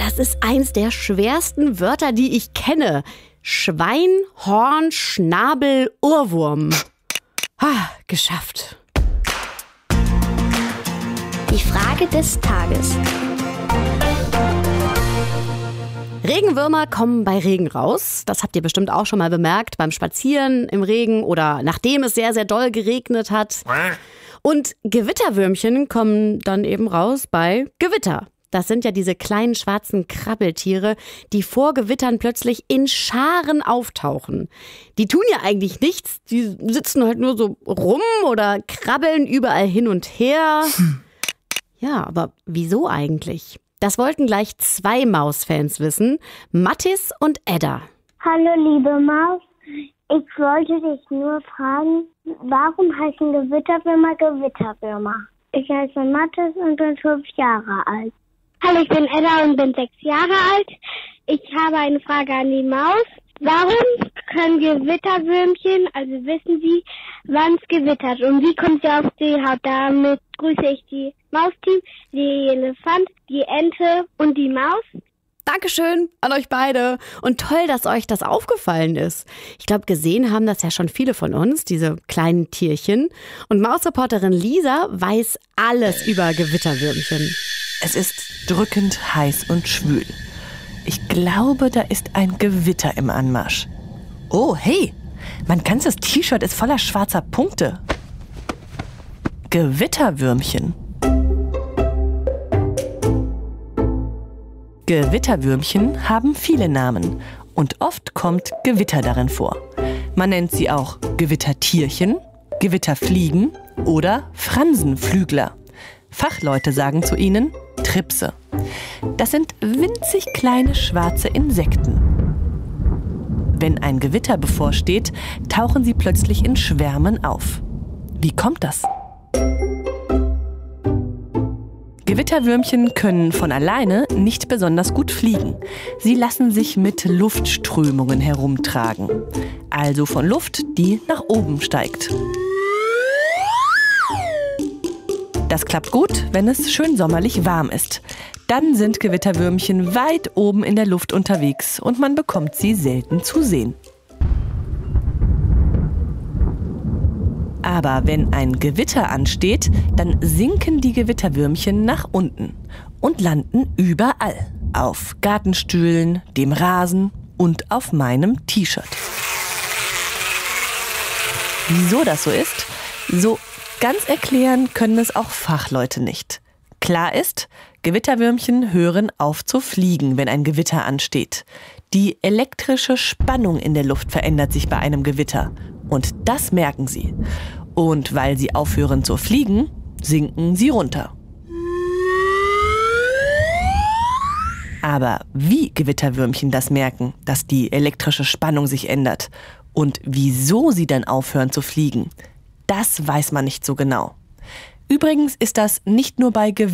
das ist eins der schwersten Wörter, die ich kenne. Schwein, Horn, Schnabel, Ohrwurm. Geschafft. Die Frage des Tages. Regenwürmer kommen bei Regen raus. Das habt ihr bestimmt auch schon mal bemerkt, beim Spazieren im Regen oder nachdem es sehr, sehr doll geregnet hat. Und Gewitterwürmchen kommen dann eben raus bei Gewitter. Das sind ja diese kleinen schwarzen Krabbeltiere, die vor Gewittern plötzlich in Scharen auftauchen. Die tun ja eigentlich nichts, die sitzen halt nur so rum oder krabbeln überall hin und her. Ja, aber wieso eigentlich? Das wollten gleich 2 Mausfans wissen, Mattis und Edda. Hallo liebe Maus, ich wollte dich nur fragen, warum heißen Gewitterwürmer Gewitterwürmer? Ich heiße Mattis und bin 5 Jahre alt. Hallo, ich bin Edda und bin 6 Jahre alt. Ich habe eine Frage an die Maus. Warum können Gewitterwürmchen, also wissen Sie, wann es gewittert? Und wie kommt sie auf die Haut? Damit grüße ich die Mausteam, die Elefant, die Ente und die Maus. Dankeschön an euch beide. Und toll, dass euch das aufgefallen ist. Ich glaube, gesehen haben das ja schon viele von uns, diese kleinen Tierchen. Und Mausreporterin Lisa weiß alles über Gewitterwürmchen. Es ist drückend heiß und schwül. Ich glaube, da ist ein Gewitter im Anmarsch. Oh, hey, mein ganzes T-Shirt ist voller schwarzer Punkte. Gewitterwürmchen. Gewitterwürmchen haben viele Namen und oft kommt Gewitter darin vor. Man nennt sie auch Gewittertierchen, Gewitterfliegen oder Fransenflügler. Fachleute sagen zu ihnen Tripse. Das sind winzig kleine schwarze Insekten. Wenn ein Gewitter bevorsteht, tauchen sie plötzlich in Schwärmen auf. Wie kommt das? Gewitterwürmchen können von alleine nicht besonders gut fliegen. Sie lassen sich mit Luftströmungen herumtragen. Also von Luft, die nach oben steigt. Das klappt gut, wenn es schön sommerlich warm ist. Dann sind Gewitterwürmchen weit oben in der Luft unterwegs und man bekommt sie selten zu sehen. Aber wenn ein Gewitter ansteht, dann sinken die Gewitterwürmchen nach unten und landen überall. Auf Gartenstühlen, dem Rasen und auf meinem T-Shirt. Wieso das so ist? So ganz erklären können es auch Fachleute nicht. Klar ist, Gewitterwürmchen hören auf zu fliegen, wenn ein Gewitter ansteht. Die elektrische Spannung in der Luft verändert sich bei einem Gewitter. Und das merken sie. Und weil sie aufhören zu fliegen, sinken sie runter. Aber wie Gewitterwürmchen das merken, dass die elektrische Spannung sich ändert und wieso sie dann aufhören zu fliegen, das weiß man nicht so genau. Übrigens ist das nicht nur bei